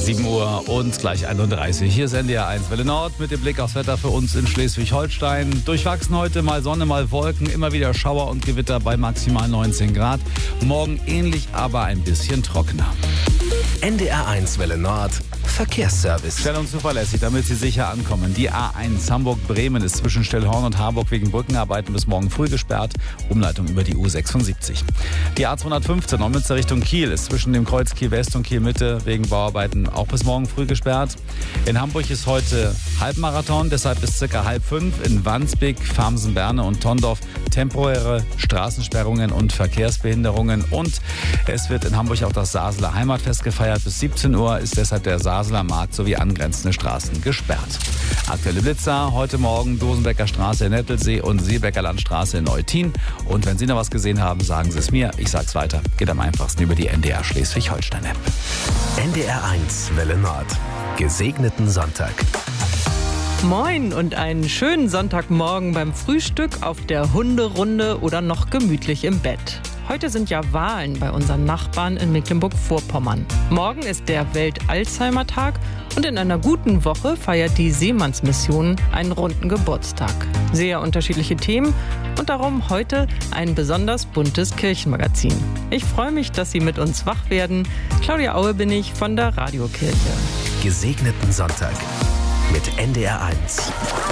7 Uhr und gleich 31. Hier ist NDR 1 Welle Nord mit dem Blick aufs Wetter für uns in Schleswig-Holstein. Durchwachsen heute, mal Sonne, mal Wolken, immer wieder Schauer und Gewitter bei maximal 19 Grad. Morgen ähnlich, aber ein bisschen trockener. NDR 1 Welle Nord Verkehrsservice. Schnell und zuverlässig, damit Sie sicher ankommen. Die A1 Hamburg-Bremen ist zwischen Stellhorn und Harburg wegen Brückenarbeiten bis morgen früh gesperrt. Umleitung über die U76. Die A215 Neumünster Richtung Kiel ist zwischen dem Kreuz Kiel West und Kiel Mitte wegen Bauarbeiten auch bis morgen früh gesperrt. In Hamburg ist heute Halbmarathon, deshalb bis ca. 4:30 in Wandsbek, Farmsen, Berne und Tondorf temporäre Straßensperrungen und Verkehrsbehinderungen. Und es wird in Hamburg auch das Saseler Heimatfest gefeiert. Bis 17 Uhr ist deshalb der Saseler Markt sowie angrenzende Straßen gesperrt. Aktuelle Blitzer heute Morgen Dosenbecker Straße in Nettelsee und Seebecker Landstraße in Neutin. Und wenn Sie noch was gesehen haben, sagen Sie es mir. Ich sag's weiter. Geht am einfachsten über die NDR Schleswig-Holstein-App. NDR 1 Welle Nord. Gesegneten Sonntag. Moin und einen schönen Sonntagmorgen beim Frühstück, auf der Hunderunde oder noch gemütlich im Bett. Heute sind ja Wahlen bei unseren Nachbarn in Mecklenburg-Vorpommern. Morgen ist der Welt-Alzheimer-Tag und in einer guten Woche feiert die Seemannsmission einen runden Geburtstag. Sehr unterschiedliche Themen und darum heute ein besonders buntes Kirchenmagazin. Ich freue mich, dass Sie mit uns wach werden. Claudia Aue bin ich von der Radiokirche. Gesegneten Sonntag mit NDR 1.